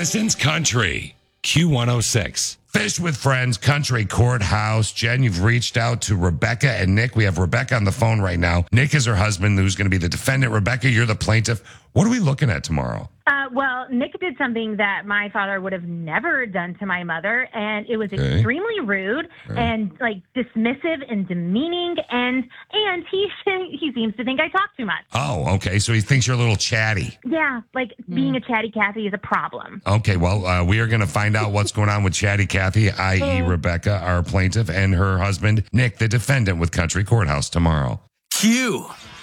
Madison's Country, Q106. Fish with Friends, Country Courthouse. Jen, you've reached out to Rebecca and Nick. We have Rebecca on the phone right now. Nick is her husband, who's going to be the defendant. Rebecca, you're the plaintiff. What are we looking at tomorrow? Well, Nick did something that my father would have never done to my mother, and it was extremely rude and like dismissive and demeaning, and he seems to think I talk too much. Oh, okay. So he thinks you're a little chatty. Yeah, like being a chatty Cathy is a problem. Okay, well, we are going to find out what's going on with chatty Cathy, i.e. Rebecca, our plaintiff, and her husband, Nick, the defendant with Country Courthouse tomorrow. Q.